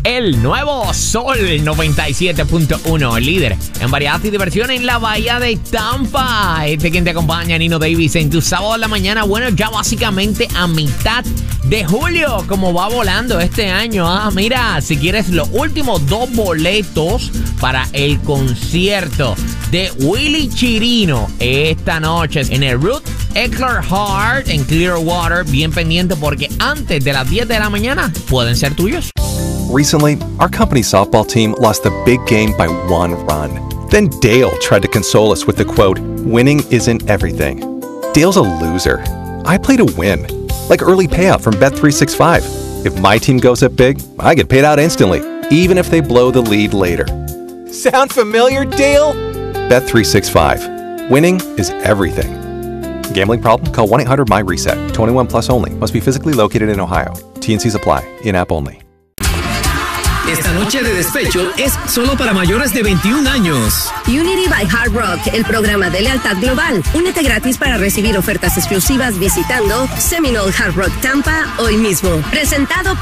El nuevo Sol 97.1, el líder en variedad y diversión en la bahía de Tampa. Quien te acompaña, Nino Davis, en tu sábado de la mañana. Bueno, ya básicamente a mitad de julio, como va volando este año. Mira, si quieres los últimos 2 boletos para el concierto de Willy Chirino esta noche en el Ruth Eckler Hart en Clearwater, bien pendiente porque antes de las 10 de la mañana pueden ser tuyos. Recently, our company softball team lost the big game by 1 run. Then Dale tried to console us with the quote, "Winning isn't everything." Dale's a loser. I play to win. Like early payout from Bet365. If my team goes up big, I get paid out instantly, even if they blow the lead later. Sound familiar, Dale? Bet365. Winning is everything. Gambling problem? Call 1-800-MY-RESET. 21 plus only. Must be physically located in Ohio. T&Cs apply. In-app only. Esta noche de despecho es solo para mayores de 21 años. Unity by Hard Rock, el programa de lealtad global. Únete gratis para recibir ofertas exclusivas visitando Seminole Hard Rock Tampa hoy mismo. Presentado